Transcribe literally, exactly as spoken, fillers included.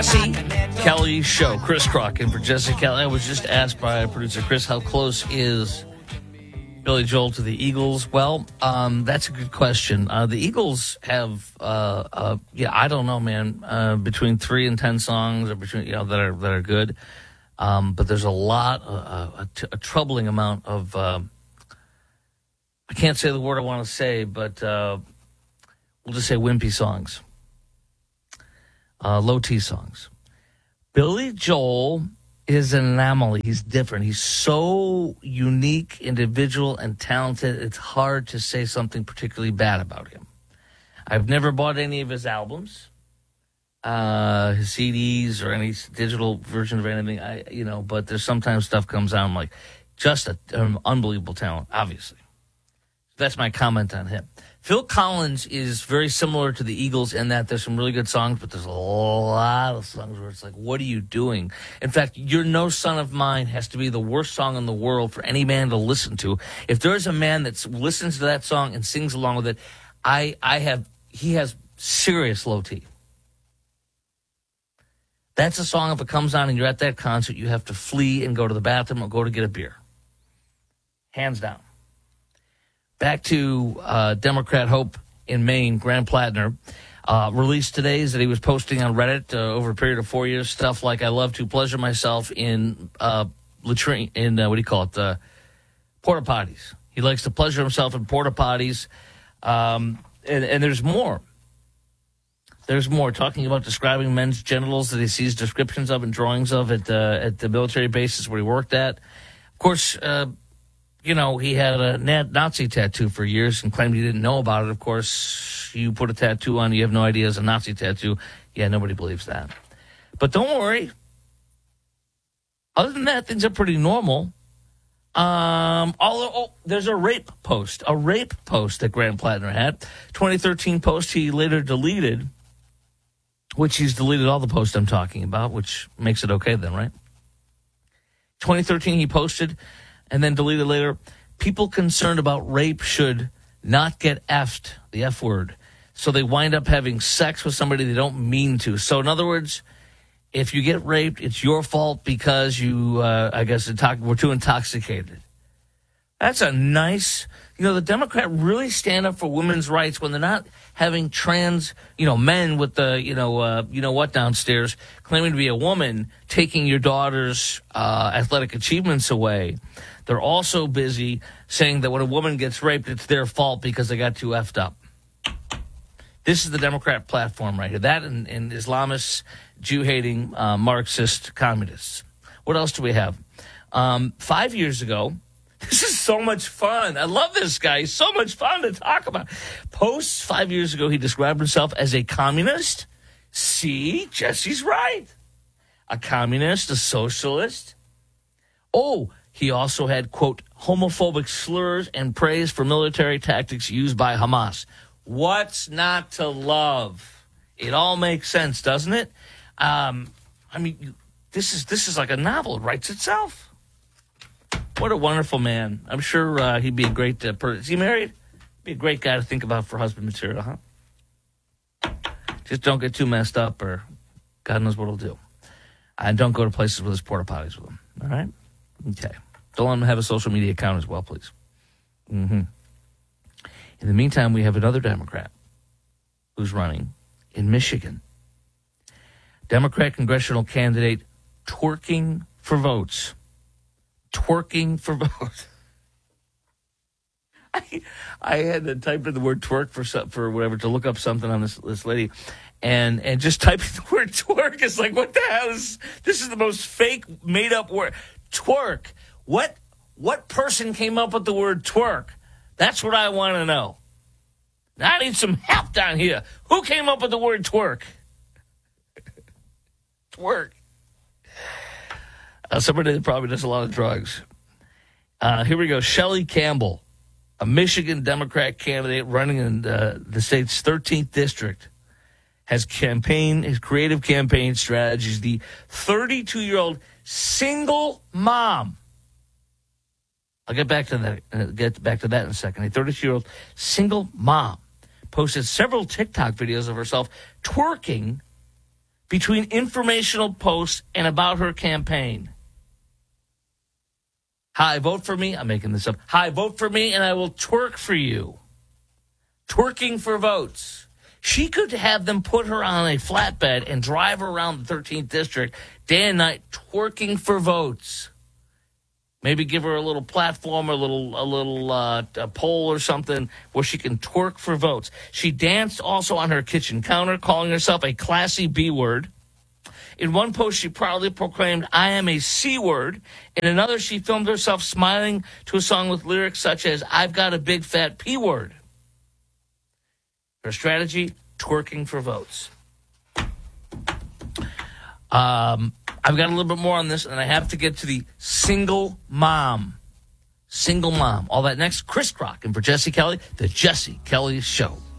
Jesse Kelly Show. Chris Crock in for Jesse Kelly. I was just asked by producer Chris, how close is Billy Joel to the Eagles? Well, um, that's a good question. Uh, the Eagles have, uh, uh, yeah, I don't know, man, uh, between three and ten songs, or between you know that are that are good. Um, but there's a lot, uh, a, t- a troubling amount of. Uh, I can't say the word I want to say, but uh, we'll just say wimpy songs, uh, low T songs. Billy Joel is an anomaly. He's different. He's so unique, individual, and talented. It's hard to say something particularly bad about him. I've never bought any of his albums, uh, his C Ds, or any digital version of anything. I, you know, but there's sometimes stuff comes out. I'm like, just an um, unbelievable talent, obviously. That's my comment on him. Phil Collins is very similar to the Eagles in that there's some really good songs, but there's a lot of songs where it's like, what are you doing? In fact, You're No Son of Mine has to be the worst song in the world for any man to listen to. If there's a man that listens to that song and sings along with it, I, I have, he has serious low T. That's a song, if it comes on and you're at that concert, you have to flee and go to the bathroom or go to get a beer. Hands down. Back to uh, Democrat Hope in Maine, Graham Plattner, uh, released today is that he was posting on Reddit uh, over a period of four years stuff like, I love to pleasure myself in uh, latrine, in uh, what do you call it, uh, porta potties. He likes to pleasure himself in porta potties, um, and, and there's more. There's more, talking about describing men's genitals that he sees descriptions of and drawings of at, uh, at the military bases where he worked at. Of course, uh, you know, he had a Nazi tattoo for years and claimed he didn't know about it. Of course, you put a tattoo on, you have no idea it's a Nazi tattoo. Yeah, nobody believes that. But don't worry. Other than that, things are pretty normal. Um, although, oh, there's a rape post, a rape post that Graham Plattner had. twenty thirteen post he later deleted, which he's deleted all the posts I'm talking about, which makes it okay then, right? twenty thirteen he posted, and then deleted later, people concerned about rape should not get effed, the F word. So they wind up having sex with somebody they don't mean to. So in other words, if you get raped, it's your fault because you, uh, I guess, intox- were too intoxicated. That's a nice, you know, the Democrat really stand up for women's rights when they're not having trans, you know, men with the, you know, uh, you know what downstairs claiming to be a woman, taking your daughter's uh, athletic achievements away. They're also busy saying that when a woman gets raped, it's their fault because they got too effed up. This is the Democrat platform right here. That and, and Islamists, Jew-hating, uh, Marxist communists. What else do we have? Um, five years ago, this is so much fun. I love this guy. He's so much fun to talk about. Posts five years ago, he described himself as a communist. See, Jesse's right. A communist, a socialist. Oh, he also had, quote, homophobic slurs and praise for military tactics used by Hamas. What's not to love? It all makes sense, doesn't it? Um, I mean, this is this is like a novel. It writes itself. What a wonderful man. I'm sure uh, he'd be a great uh, person. Is he married? Be a great guy to think about for husband material, huh? Just don't get too messed up or God knows what he'll do. And don't go to places with his porta potties with him. All right? Okay. Don't let him have a social media account as well, please. Mm-hmm. In the meantime, we have another Democrat who's running in Michigan. Democrat congressional candidate twerking for votes. Twerking for votes. I, I had to type in the word twerk for for whatever to look up something on this this lady, and and just typing the word twerk is like, what the hell is this? Is the most fake made up word. Twerk. What what person came up with the word twerk? That's what I want to know. Now I need some help down here. Who came up with the word twerk? Twerk. Uh, somebody that probably does a lot of drugs. Uh, here we go. Shelley Campbell, a Michigan Democrat candidate running in uh, the state's thirteenth district, has campaign his creative campaign strategies. The thirty-two-year-old single mom. I'll get back to that. Uh, get back to that in a second. A thirty-two-year-old single mom posted several TikTok videos of herself twerking between informational posts and about her campaign. Hi, vote for me. I'm making this up. Hi, vote for me and I will twerk for you. Twerking for votes. She could have them put her on a flatbed and drive her around the thirteenth district day and night twerking for votes. Maybe give her a little platform, a little a little uh, a pole or something where she can twerk for votes. She danced also on her kitchen counter, calling herself a classy B word. In one post, she proudly proclaimed, I am a C word. In another, she filmed herself smiling to a song with lyrics such as, I've got a big fat P word. Her strategy, twerking for votes. Um, I've got a little bit more on this, and I have to get to the single mom. Single mom. All that next. Chris Crock and for Jesse Kelly, The Jesse Kelly Show.